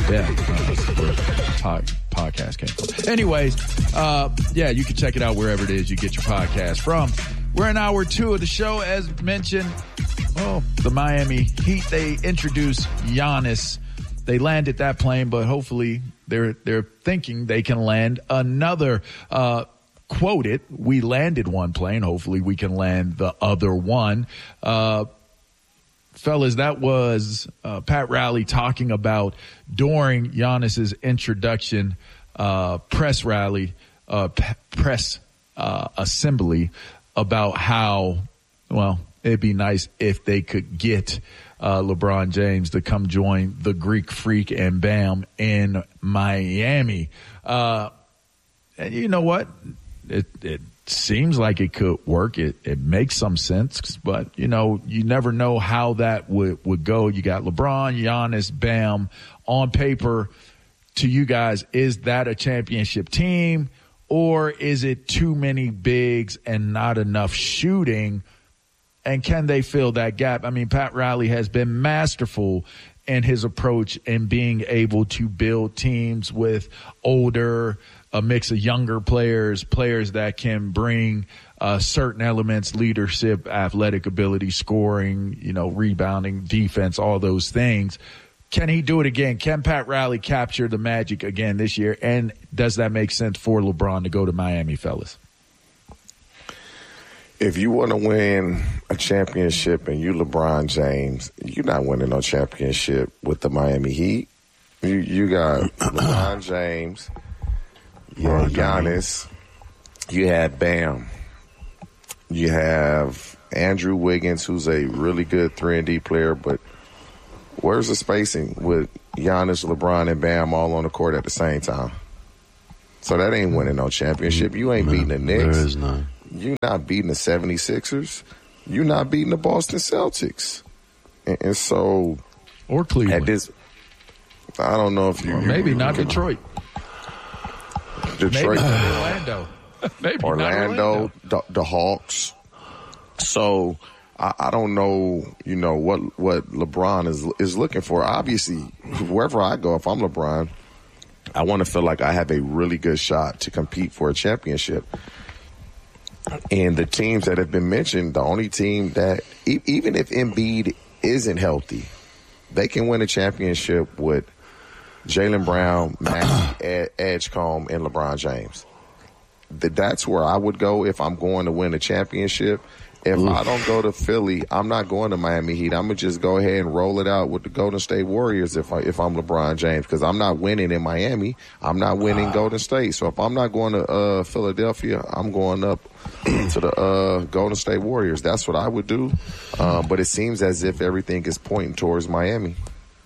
Yeah, where podcast came from. Anyways, you can check it out wherever it is you get your podcast from. We're in hour 2 of the show. As mentioned, the Miami Heat, they introduced Giannis. They landed that plane, but hopefully they're thinking they can land another. Quoted, we landed one plane. Hopefully we can land the other one. Fellas, that was Pat Riley talking about during Giannis's introduction press rally, press assembly about how, it'd be nice if they could get LeBron James to come join the Greek Freak and Bam in Miami. And you know what? It seems like it could work. It makes some sense, but you never know how that would go. You got LeBron, Giannis, Bam on paper. To you guys, is that a championship team, or is it too many bigs and not enough shooting? And can they fill that gap? I mean, Pat Riley has been masterful in his approach in being able to build teams with older, a mix of younger players that can bring certain elements, leadership, athletic ability, scoring, rebounding, defense, all those things. Can he do it again? Can Pat Riley capture the magic again this year? And does that make sense for LeBron to go to Miami, fellas? If you want to win a championship and you LeBron James, you're not winning no championship with the Miami Heat. You got LeBron James, you have Giannis, you have Bam, you have Andrew Wiggins, who's a really good 3-and-D player, but where's the spacing with Giannis, LeBron, and Bam all on the court at the same time? So that ain't winning no championship. You ain't beating the Knicks. There is none. You're not beating the 76ers. You're not beating the Boston Celtics. And so... Or Cleveland. At this, I don't know if you... Or maybe not Detroit. Detroit. Maybe not Orlando. Maybe Orlando, the Hawks. So... I don't know, what LeBron is looking for. Obviously, wherever I go, if I'm LeBron, I want to feel like I have a really good shot to compete for a championship. And the teams that have been mentioned, the only team that, even if Embiid isn't healthy, they can win a championship with Jaylen Brown, Maxey, Edgecombe, and LeBron James. That's where I would go if I'm going to win a championship. If I don't go to Philly, I'm not going to Miami Heat. I'm going to just go ahead and roll it out with the Golden State Warriors if I'm LeBron James, because I'm not winning in Miami. I'm not winning Golden State. So if I'm not going to Philadelphia, I'm going up to the Golden State Warriors. That's what I would do. But it seems as if everything is pointing towards Miami.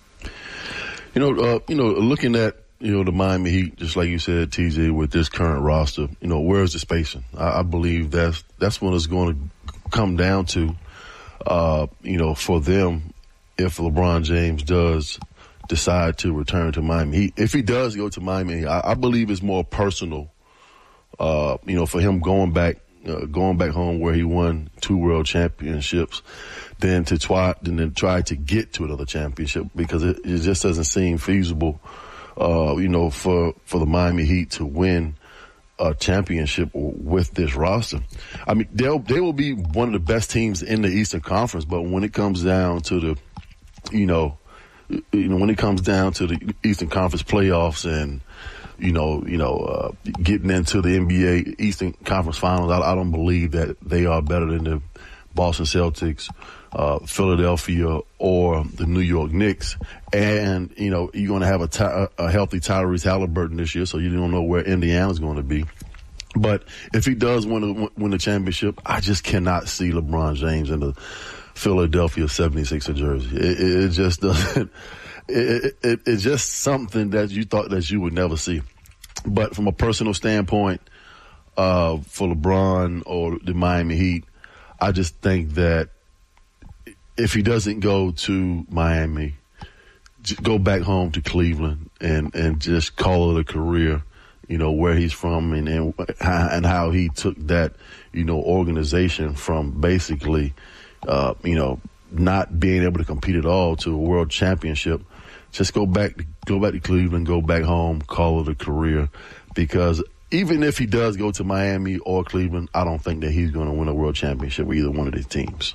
Looking at the Miami Heat, just like you said, TJ, with this current roster, where's the spacing? I believe that's what it's going to come down to, for them, if LeBron James does decide to return to Miami. If he does go to Miami, I believe it's more personal, for him going back home where he won 2 world championships than to try to get to another championship, because it just doesn't seem feasible, for the Miami Heat to win a championship with this roster. I mean, they will be one of the best teams in the Eastern Conference, but when it comes down to the, when it comes down to the Eastern Conference playoffs and, getting into the NBA Eastern Conference Finals, I don't believe that they are better than the Boston Celtics, Philadelphia, or the New York Knicks. And, you're going to have a healthy Tyrese Halliburton this year, so you don't know where Indiana's going to be. But if he does win the championship, I just cannot see LeBron James in the Philadelphia 76er jersey. It just doesn't. It's just something that you thought that you would never see. But from a personal standpoint, for LeBron or the Miami Heat, I just think that if he doesn't go to Miami, just go back home to Cleveland and just call it a career, where he's from and how he took that, organization from basically, not being able to compete at all to a world championship. just go back to Cleveland, go back home, call it a career. Because even if he does go to Miami or Cleveland, I don't think that he's going to win a world championship with either one of these teams.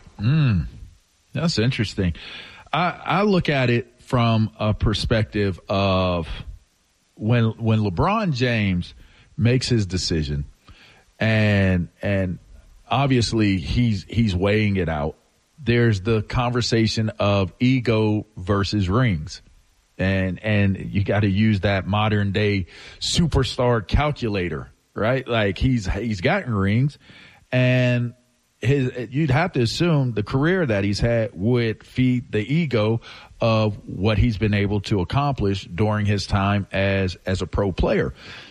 That's interesting. I look at it from a perspective of when LeBron James makes his decision, and obviously he's weighing it out. There's the conversation of ego versus rings. And you got to use that modern day superstar calculator, right? Like he's gotten rings, and you'd have to assume the career that he's had would feed the ego of what he's been able to accomplish during his time as a pro player.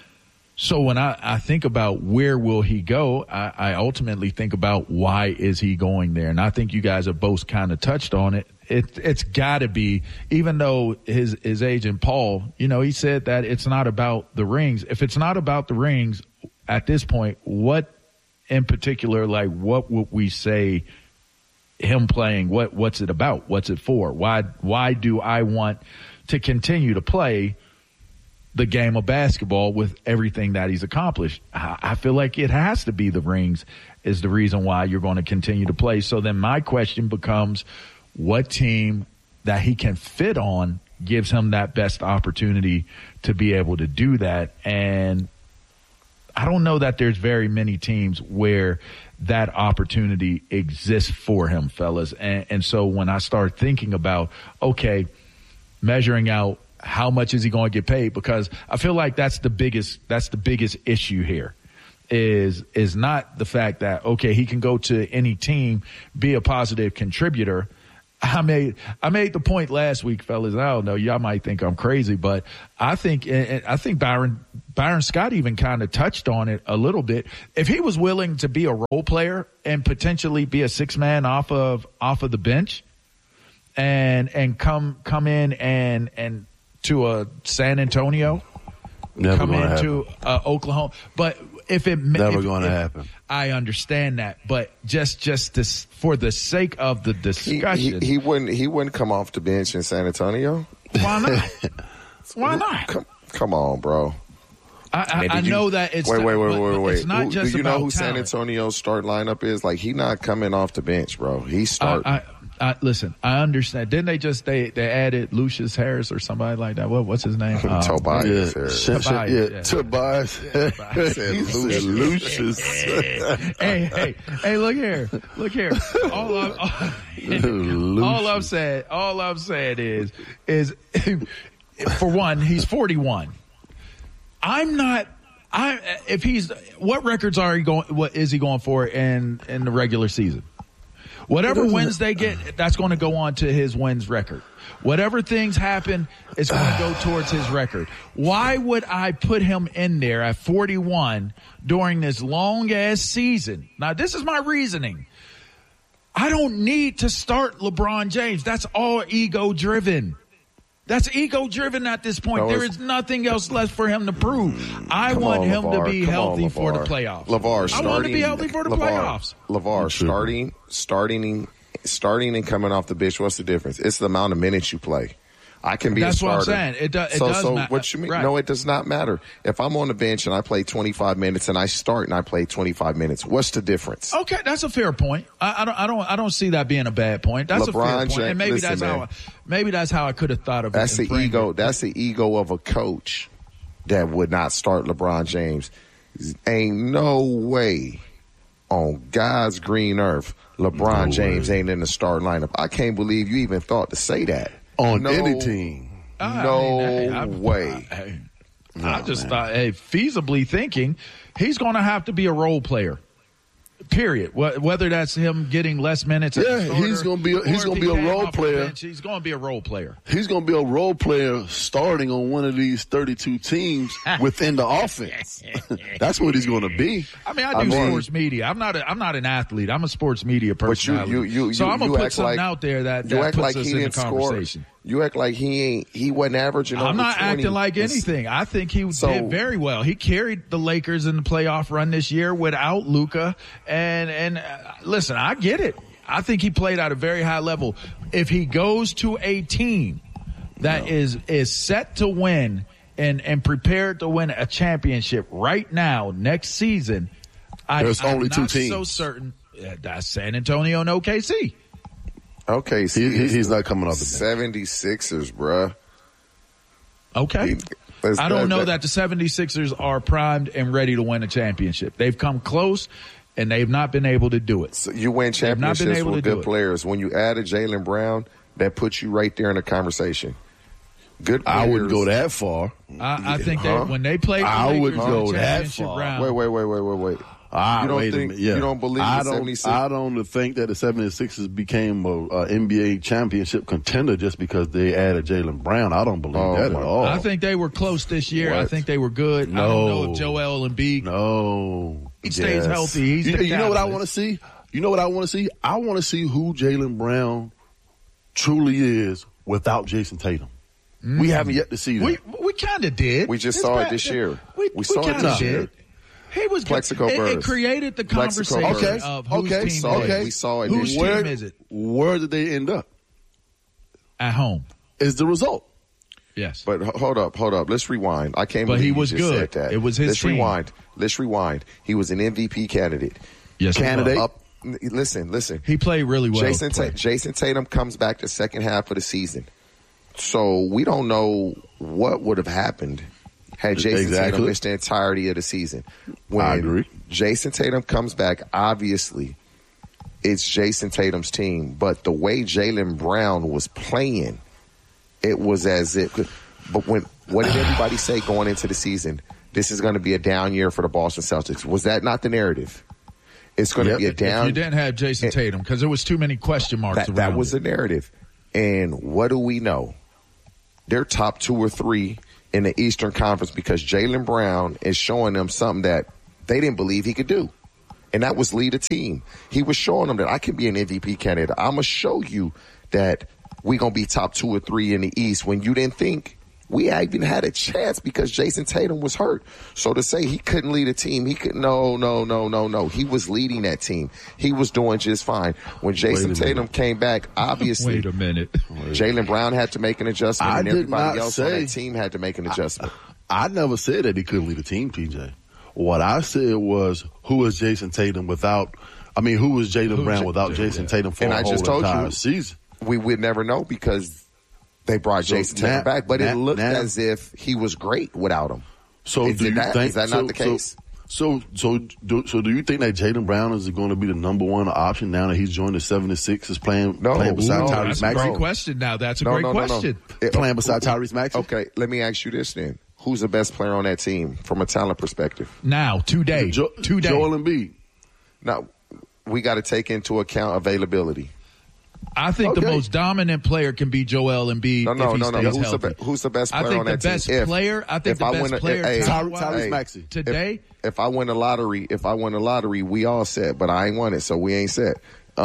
So when I think about where will he go, I ultimately think about why is he going there? And I think you guys have both kind of touched on it. It's got to be, even though his agent Paul, he said that it's not about the rings. If it's not about the rings at this point, what in particular, like what would we say him playing? What's it about? What's it for? Why do I want to continue to play the game of basketball with everything that he's accomplished? I feel like it has to be the rings is the reason why you're going to continue to play. So then my question becomes, what team that he can fit on gives him that best opportunity to be able to do that? And I don't know that there's very many teams where that opportunity exists for him, fellas. And so when I start thinking about, okay, measuring out how much is he going to get paid, because I feel like that's the biggest issue here is not the fact that, okay, he can go to any team, be a positive contributor. I made the point last week, fellas. I don't know, y'all might think I'm crazy, but I think Byron Scott even kind of touched on it a little bit. If he was willing to be a role player and potentially be a six man off of the bench and come in and to a San Antonio, come into Oklahoma, but if it never going to happen. I understand that, but just for the sake of the discussion, he wouldn't come off the bench in San Antonio. Why not? Why not? Come on, bro. I know that it's wait. It's not just do you about know who talent. San Antonio's start lineup is? Like, he not coming off the bench, bro. He starting. Listen, I understand. Didn't they added Lucius Harris or somebody like that? What's his name? Tobias Harris. Tobias. Lucius. Hey, look here. All I'm saying is for one, he's 41. What records what is he going for in the regular season? Whatever wins they get, that's going to go on to his wins record. Whatever things happen, it's going to go towards his record. Why would I put him in there at 41 during this long-ass season? Now, this is my reasoning. I don't need to start LeBron James. That's all ego-driven. That's ego-driven at this point. There is nothing else left for him to prove. I want him to be healthy for the playoffs. LeVar, I want to be healthy for the playoffs. LeVar, starting and coming off the bench, what's the difference? It's the amount of minutes you play. I can be a starter. That's what I'm saying. It does matter. What you mean? Right. No, it does not matter. If I'm on the bench and I play 25 minutes and I start and I play 25 minutes, what's the difference? Okay, that's a fair point. I don't see that being a bad point. That's LeBron a fair point. And maybe that's how I could have thought of it. That's the ego. That's the ego of a coach that would not start LeBron James. Ain't no way on God's green earth LeBron James ain't in the starting lineup. I can't believe you even thought to say that. On any team. No way. I just thought, feasibly thinking, he's going to have to be a role player. Period. Whether that's him getting less minutes. He's going to be a role player. He's going to be a role player. He's going to be a role player starting on one of these 32 teams within the offense. That's what he's going to be. I mean, I do sports media. I'm not an athlete. I'm a sports media personality. So I'm going to put something out there that puts us in the conversation. You act like he wasn't averaging over 20. I'm not acting like anything. I think he did very well. He carried the Lakers in the playoff run this year without Luka. And listen, I get it. I think he played at a very high level. If he goes to a team that is set to win and prepared to win a championship right now next season, There's only two not teams. so certain. That's San Antonio and OKC. OKC. He's not coming off the bench. 76ers, bruh. Okay. I don't know that the 76ers are primed and ready to win a championship. They've come close, and they've not been able to do it. So you win championships with good players. When you add a Jaylen Brown, that puts you right there in the conversation. Good players. I wouldn't go that far. I think that when they play, I wouldn't Lakers go in the that championship far. round, Wait. You don't wait a think minute. Yeah. you don't believe I the 76ers? I don't think that the 76ers became a NBA championship contender just because they added Jaylen Brown. I don't believe that at all. I think they were close this year. What? I think they were good. No. I don't know if Joel Embiid he stays healthy. He's you know what I want to see? You know what I want to see? I want to see who Jaylen Brown truly is without Jason Tatum. We haven't yet to see that. We kind of did. We just saw it this year. We saw it this year. He was Plexico it Burress. created the Plexico conversation Burress. of whose team it is. We saw it Whose this team year. is it? Where did they end up? At home. Is the result. Yes. But hold up. Let's rewind. I can't But believe he you was just good. said that. It was his team. Let's rewind. He was an MVP candidate. Yes, Candidate. Listen. he played really well. Jason Tatum comes back the second half of the season. So we don't know what would have happened had Jason Tatum missed the entirety of the season. When I agree. Jason Tatum comes back, obviously it's Jason Tatum's team. But the way Jaylen Brown was playing, it was as if. But what did everybody say going into the season? This is going to be a down year for the Boston Celtics. Was that not the narrative? It's going to be a down. If you didn't have Jason Tatum, because there was too many question marks around that was it. the narrative. And what do we know? They're top 2 or 3 in the Eastern Conference because Jaylen Brown is showing them something that they didn't believe he could do. And that was lead a team. He was showing them that I can be an MVP candidate. I'm going to show you that we're going to be top 2 or 3 in the East when you didn't think we even had a chance because Jason Tatum was hurt. So to say he couldn't lead a team, he could no. He was leading that team. He was doing just fine. When Jason Tatum came back, obviously Wait a minute. Jaylen Brown had to make an adjustment and everybody else on that team had to make an adjustment. I never said that he couldn't lead a team, TJ. What I said was who is Jason Tatum without who was Jaylen Brown without Jason Tatum for and a I just whole told entire you, season? We would never know because they brought Jason Tatum back, but it looked as if he was great without him. So is that not the case? So do you think that Jaylen Brown is going to be the number one option now that he's joined the 76ers playing beside Tyrese Maxey? That's a great question now. That's a great question. Playing beside Tyrese Maxey? Okay, let me ask you this then. Who's the best player on that team from a talent perspective? Now, today. Joel Embiid. Now, we got to take into account availability. I think the most dominant player can be Joel Embiid if he stays healthy. Who's the best player on that team? I think the best player Tyrese Maxey. Today. If I win the lottery, we all set, but I ain't won it, so we ain't set.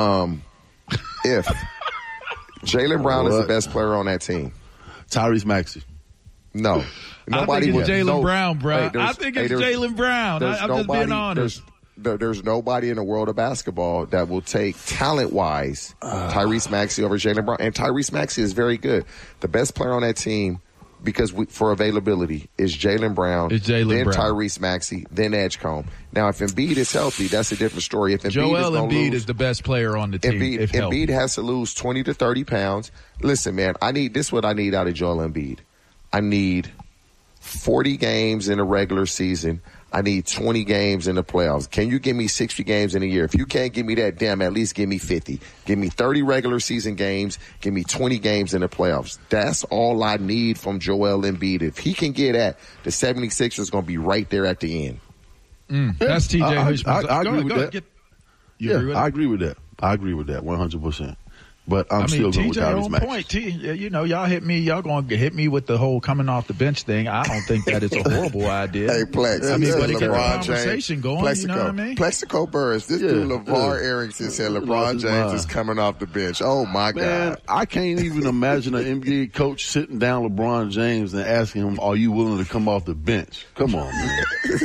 If Jaylen Brown is the best player on that team. Tyrese Maxey. No. Nobody I think it's Jaylen Brown, bro. I think it's Jaylen Brown. I'm just being honest. There's nobody in the world of basketball that will take talent-wise Tyrese Maxey over Jaylen Brown. And Tyrese Maxey is very good. The best player on that team, because for availability, is Jaylen Brown, then Tyrese Maxey, then Edgecombe. Now, if Embiid is healthy, that's a different story. If Embiid is the best player on the team. Embiid has to lose 20 to 30 pounds. Listen, man, this is what I need out of Joel Embiid. I need 40 games in a regular season. I need 20 games in the playoffs. Can you give me 60 games in a year? If you can't give me that, at least give me 50. Give me 30 regular season games. Give me 20 games in the playoffs. That's all I need from Joel Embiid. If he can get at, the 76ers going to be right there at the end. That's TJ Hushman. I agree with that. I agree with that. I agree with that 100%. But I'm still going with Tyrese Maxey. Y'all hit me. Y'all going to hit me with the whole coming off the bench thing. I don't think that it's a horrible idea. Hey, Plex. But it get the conversation going. Plexico, you know what I mean? Plexico Burress. This dude, LeVar Arrington, said LeBron James is coming off the bench. Oh, my God. I can't even imagine an NBA coach sitting down LeBron James and asking him, are you willing to come off the bench? Come on, man.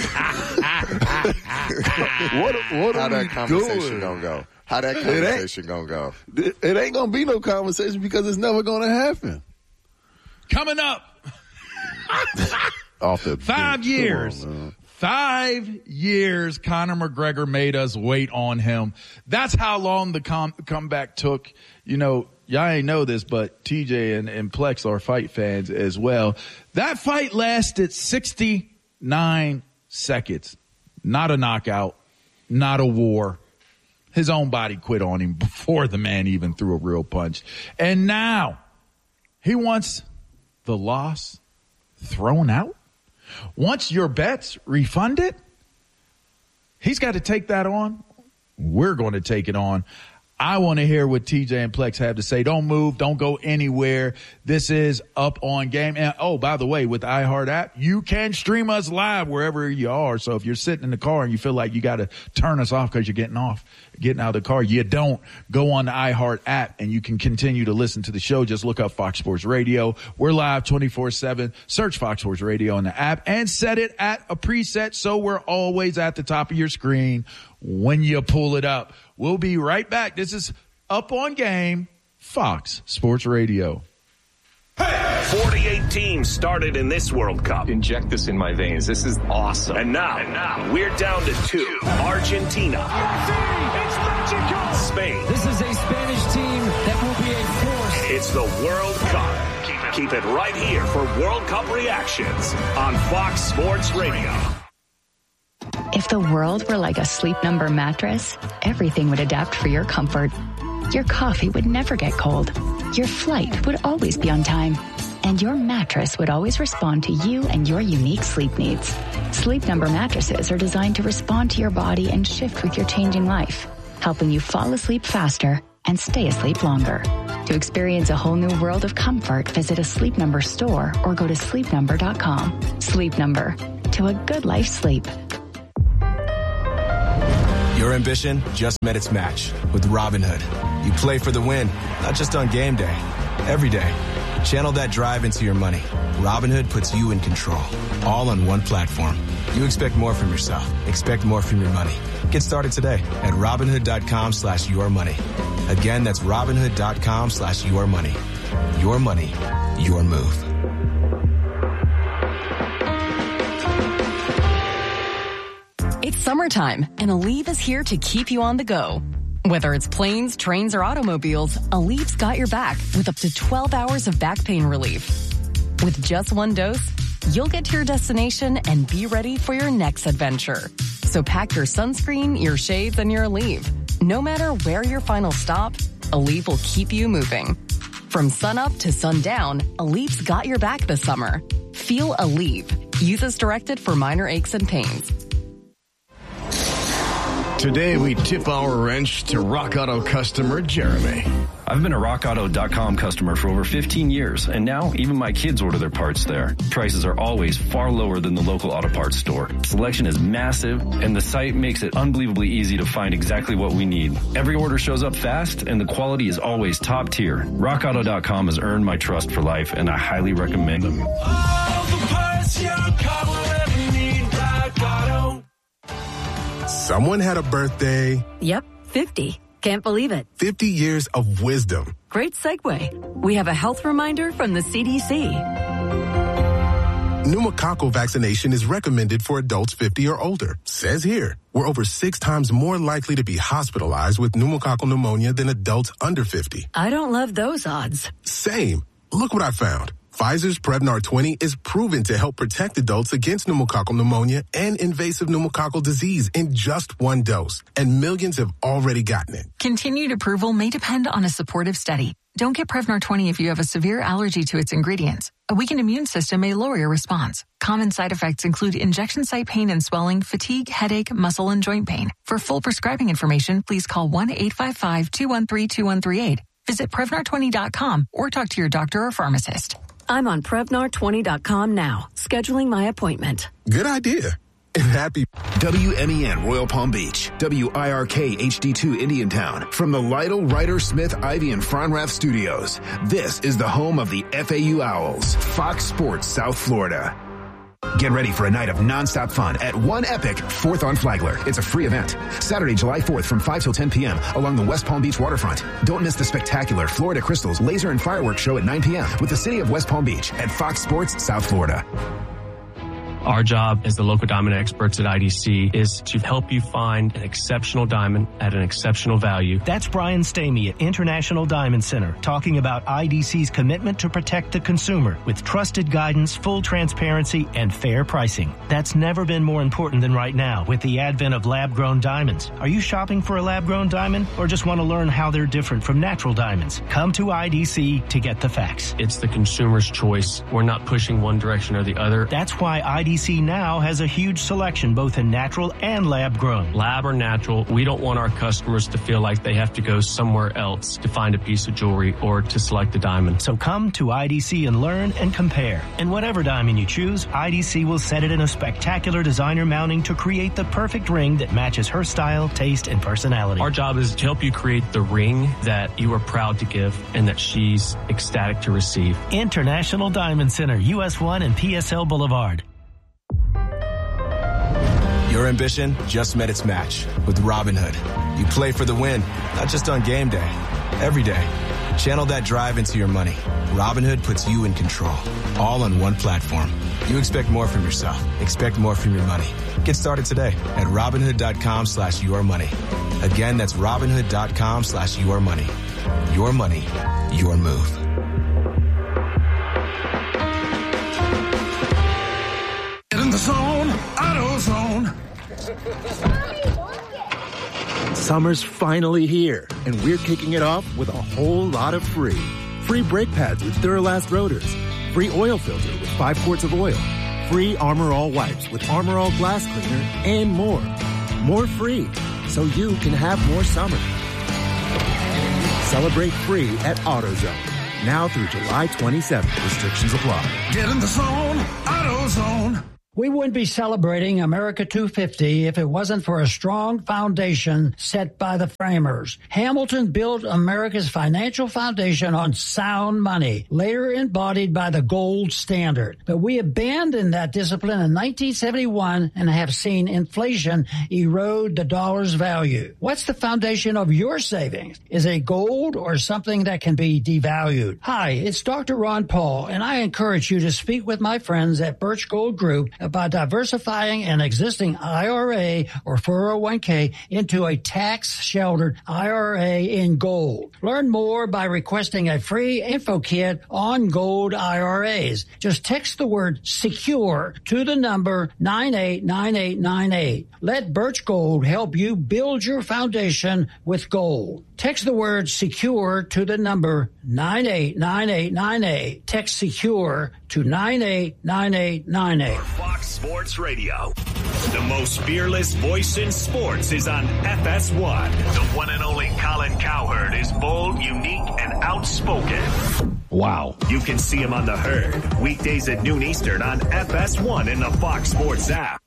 what How that conversation going to go? How that conversation gonna go? It ain't gonna be no conversation because it's never gonna happen. coming up. Off the 5 years. 5 years Conor McGregor made us wait on him. That's how long the comeback took. You know, y'all ain't know this, but TJ and Plex are fight fans as well. That fight lasted 69 seconds. Not a knockout, not a war. His own body quit on him before the man even threw a real punch. And now he wants the loss thrown out. Once your bet's refunded, he's got to take that on. We're going to take it on. I want to hear what TJ and Plex have to say. Don't move. Don't go anywhere. This is Up On Game. And, oh, by the way, with the iHeart app, you can stream us live wherever you are. So if you're sitting in the car and you feel like you got to turn us off because you're getting out of the car, you don't. Go on the iHeart app and you can continue to listen to the show. Just look up Fox Sports Radio. We're live 24/7. Search Fox Sports Radio in the app and set it at a preset so we're always at the top of your screen when you pull it up. We'll be right back. This is Up On Game, Fox Sports Radio. 48 teams started in this World Cup. Inject this in my veins. This is awesome. And now we're down to 2. Argentina. It's magical. Spain. This is a Spanish team that will be a force. It's the World Cup. Keep it right here for World Cup reactions on Fox Sports Radio. If the world were like a Sleep Number mattress, everything would adapt for your comfort. Your coffee would never get cold. Your flight would always be on time. And your mattress would always respond to you and your unique sleep needs. Sleep Number mattresses are designed to respond to your body and shift with your changing life, helping you fall asleep faster and stay asleep longer. To experience a whole new world of comfort, visit a Sleep Number store or go to sleepnumber.com. Sleep Number. To a good life sleep. Your ambition just met its match with Robinhood. You play for the win, not just on game day, every day. Channel that drive into your money. Robinhood puts you in control, all on one platform. You expect more from yourself. Expect more from your money. Get started today at Robinhood.com/yourmoney. Again, that's Robinhood.com/yourmoney. Your money, your move. It's summertime, and Aleve is here to keep you on the go. Whether it's planes, trains, or automobiles, Aleve's got your back with up to 12 hours of back pain relief. With just one dose, you'll get to your destination and be ready for your next adventure. So pack your sunscreen, your shades, and your Aleve. No matter where your final stop, Aleve will keep you moving. From sunup to sundown, Aleve's got your back this summer. Feel Aleve. Use as directed for minor aches and pains. Today, we tip our wrench to Rock Auto customer Jeremy. I've been a RockAuto.com customer for over 15 years, and now even my kids order their parts there. Prices are always far lower than the local auto parts store. Selection is massive, and the site makes it unbelievably easy to find exactly what we need. Every order shows up fast, and the quality is always top tier. RockAuto.com has earned my trust for life, and I highly recommend them. All the parts your car will ever need, Rock Auto. Someone had a birthday. Yep, 50. Can't believe it. 50 years of wisdom. Great segue. We have a health reminder from the CDC. Pneumococcal vaccination is recommended for adults 50 or older. Says here, we're over 6 times more likely to be hospitalized with pneumococcal pneumonia than adults under 50. I don't love those odds. Same. Look what I found. Pfizer's Prevnar 20 is proven to help protect adults against pneumococcal pneumonia and invasive pneumococcal disease in just 1 dose. And millions have already gotten it. Continued approval may depend on a supportive study. Don't get Prevnar 20 if you have a severe allergy to its ingredients. A weakened immune system may lower your response. Common side effects include injection site pain and swelling, fatigue, headache, muscle, and joint pain. For full prescribing information, please call 1-855-213-2138. Visit Prevnar20.com or talk to your doctor or pharmacist. I'm on Prevnar20.com now, scheduling my appointment. Good idea. And happy WMEN Royal Palm Beach, WIRK HD2 Indiantown. From the Lytle, Ryder, Smith, Ivy, and Fronrath studios, this is the home of the FAU Owls, Fox Sports South Florida. Get ready for a night of nonstop fun at One Epic 4th on Flagler. It's a free event. Saturday, July 4th from 5 till 10 p.m. along the West Palm Beach waterfront. Don't miss the spectacular Florida Crystals Laser and Fireworks Show at 9 p.m. with the city of West Palm Beach at Fox Sports South Florida. Our job as the local diamond experts at IDC is to help you find an exceptional diamond at an exceptional value. That's Brian Stamey at International Diamond Center talking about IDC's commitment to protect the consumer with trusted guidance, full transparency, and fair pricing. That's never been more important than right now with the advent of lab-grown diamonds. Are you shopping for a lab-grown diamond or just want to learn how they're different from natural diamonds? Come to IDC to get the facts. It's the consumer's choice. We're not pushing one direction or the other. That's why IDC now has a huge selection both in natural and lab grown. Lab or natural, we don't want our customers to feel like they have to go somewhere else to find a piece of jewelry or to select a diamond. So come to IDC and learn and compare. And whatever diamond you choose, IDC will set it in a spectacular designer mounting to create the perfect ring that matches her style, taste, and personality. Our job is to help you create the ring that you are proud to give and that she's ecstatic to receive. International Diamond Center, US 1 and PSL Boulevard. Your ambition just met its match with Robinhood. You play for the win, not just on game day, every day. Channel that drive into your money. Robinhood puts you in control, all on one platform. You expect more from yourself. Expect more from your money. Get started today at Robinhood.com/yourmoney. Again, that's Robinhood.com/yourmoney. Your money, your move. Get in the zone, AutoZone. Summer's finally here, and we're kicking it off with a whole lot of free. Free brake pads with Duralast rotors. Free oil filter with 5 quarts of oil. Free Armor All wipes with Armor All glass cleaner, and more. More free, so you can have more summer. Celebrate free at AutoZone. Now through July 27th. Restrictions apply. Get in the zone, AutoZone. We wouldn't be celebrating America 250 if it wasn't for a strong foundation set by the framers. Hamilton built America's financial foundation on sound money, later embodied by the gold standard. But we abandoned that discipline in 1971 and have seen inflation erode the dollar's value. What's the foundation of your savings? Is it gold or something that can be devalued? Hi, it's Dr. Ron Paul, and I encourage you to speak with my friends at Birch Gold Group about diversifying an existing IRA or 401k into a tax-sheltered IRA in gold. Learn more by requesting a free info kit on gold IRAs. Just text the word SECURE to the number 989898. Let Birch Gold help you build your foundation with gold. Text the word SECURE to the number 989898. Text SECURE to 989898. Fox Sports Radio. The most fearless voice in sports is on FS1. The one and only Colin Cowherd is bold, unique, and outspoken. Wow. You can see him on The Herd, weekdays at noon Eastern on FS1 in the Fox Sports app.